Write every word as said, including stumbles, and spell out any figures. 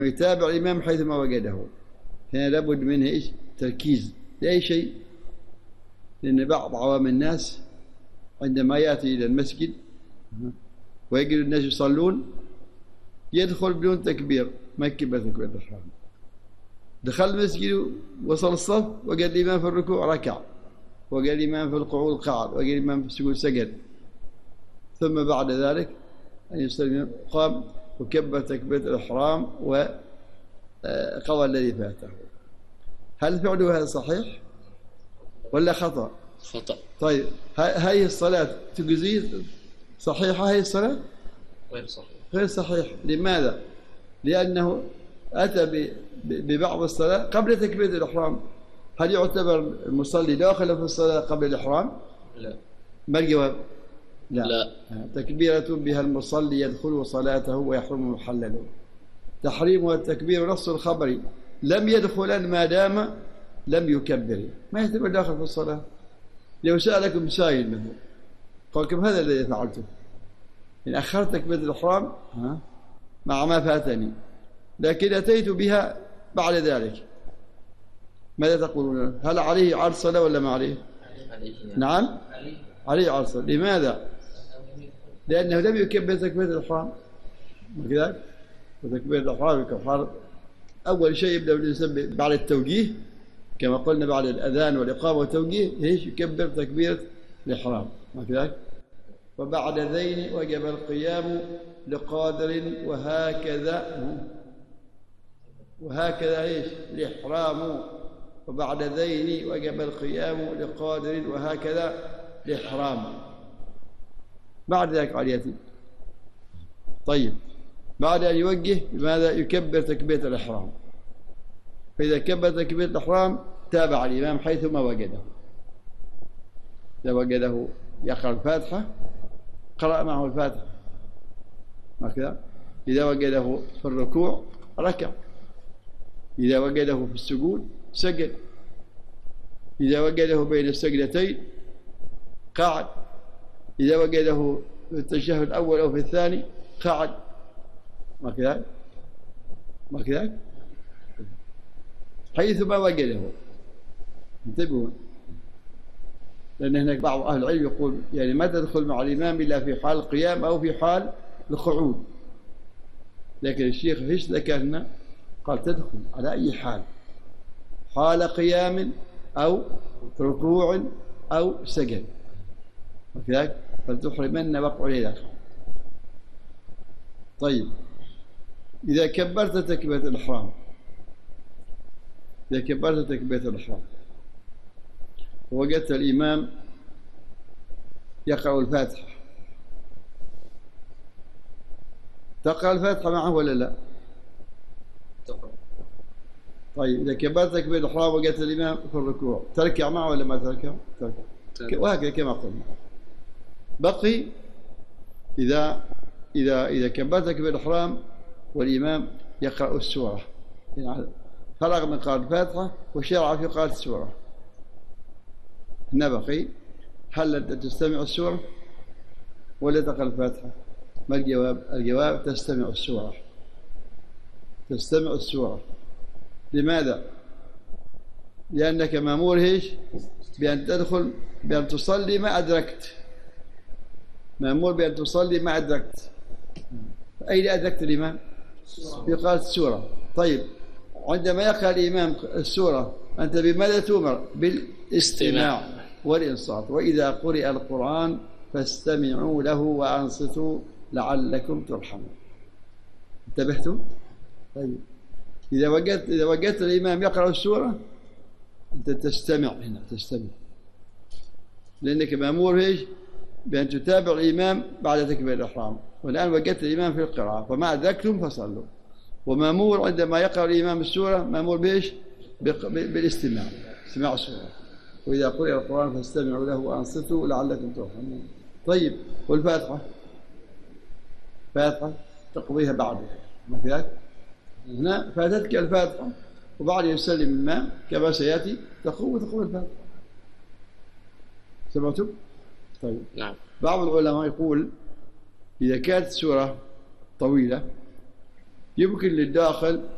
يتابع الإمام حيثما وجده. هنا لابد منه إيش؟ تركيز لأي شيء، لأن بعض عوام الناس عندما يأتي إلى المسجد ويجد الناس يصلون يدخل بدون تكبير، ما يكبر تكبير الإحرام. دخل المسجد وصل الصف وجد الإمام في الركوع ركع، وجد الإمام في القعود قعد، وجد الإمام في السجود سجد، ثم بعد ذلك أن يسلم قام وكبر تكبيرة الإحرام وقضى الذي فاته. هل فعله هذا صحيح ولا خطأ؟ خطأ. طيب هذه الصلاة تجزي صحيحة؟ هذه الصلاة غير صحيح. غير صحيح. لماذا؟ لأنه أتى ببعض الصلاة قبل تكبيرة الإحرام. هل يعتبر المصلي داخل في الصلاة قبل الإحرام؟ لا. ما الجواب؟ لا. لا. تكبيرة بها المصلي يدخل صلاته ويحرم محلله. تحريمها التكبير نص الخبر لم يدخلن ما دام لم يكبر، ما يعتبر داخل في الصلاة. لو سألكم سائل منه قال لكم هذا الذي فعلته، إن أخرت تكبيرة الإحرام مع ما فاتني، لكن أتيت بها بعد ذلك، ماذا تقولون؟ هل عليه عرض صلاة ولا ما عليه؟ عليه. نعم عليه عرض صلاة. لماذا؟ لأنه لم يكبر تكبيرة الإحرام. وكذلك وتكبيرة الإحرام كفارة. أول شيء يبدأ الإنسان بعد التوجيه كما قلنا، بعد الأذان والإقامة والتوجيه ايش؟ يكبر تكبيرة الإحرام. وكذلك وبعد ذين وجب القيام لقادر وهكذا وهكذا ايش؟ الإحرام. وبعد ذين وجب القيام لقادر وهكذا الإحرام. بعد ذلك عليتي. طيب بعد أن يوجه بماذا؟ يكبر تكبيرة الإحرام. فإذا كبر تكبيرة الإحرام تابع الإمام حيثما وجده. إذا وجده يقرأ الفاتحة قرأ معه الفاتحة، هكذا. إذا وجده في الركوع ركع، إذا وجده في السجود سجد، إذا وجده بين السجدتين قعد، إذا وجده في التشهد الأول أو في الثاني قعد. ما كذلك؟ ما كذلك؟ حيثما وجده. انتبهوا، لأن هناك بعض أهل العلم يقول يعني ما تدخل مع الإمام إلا في حال القيام أو في حال القعود، لكن الشيخ ايش ذكرنا؟ قال تدخل على أي حال، حال قيام أو ركوع أو سجد، وكذلك فلتحرمن وقع ليلك. طيب إذا كبرت تكبيرة الإحرام، إذا كبرت تكبيرة الإحرام ووجدت الإمام يقرأ الفاتحة، تقرأ الفاتحة معه ولا لا؟ تقرأ. طيب إذا كبرت تكبيرة الإحرام ووجدت الإمام في الركوع تركع معه ولا ما تركع؟ تركع. وهكذا كما قلنا. بقي إذا إذا إذا كبرت تكبيرة الإحرام والإمام يقرأ السورة، يعني فرغ من قراءة الفاتحة وشرع في قراءة السورة، هنا بقي هل أنت تستمع السورة ولا تقرأ الفاتحة؟ ما الجواب؟ الجواب تستمع السورة. تستمع السورة. لماذا؟ لأنك مأمور ايش؟ بأن تدخل بأن تصلي ما أدركت. مأمور بأن تصلي ما أدركت. أين أدركت الإمام؟ في قراءة السورة. طيب عندما يقرأ الإمام السورة أنت بماذا تؤمر؟ بالاستماع والإنصات. وإذا قرئ القرآن فاستمعوا له وأنصتوا لعلكم ترحمون. انتبهتم؟ طيب إذا وجدت إذا وجدت الإمام يقرأ السورة أنت تستمع هنا، تستمع، لأنك مأمور ايش؟ بأن تتابع الإمام بعد تكبير الإحرام. والآن وجدت الإمام في القراءة فما أدركتم فصلوا. ومأمور عندما يقرأ الإمام السورة مأمور بإيش؟ بالاستماع، استماع السورة. وإذا قرئ القرآن فاستمعوا له وأنصتوا لعلكم ترحمون. طيب والفاتحة؟ فاتحة تقضيها بعده، ما كذلك؟ هنا فاتتك الفاتحة وبعد يسلم الإمام كما سيأتي تقوم وتقوم الفاتحة. سمعتم؟ طيب. نعم. بعض العلماء يقول إذا كانت السورة طويلة يمكن للداخل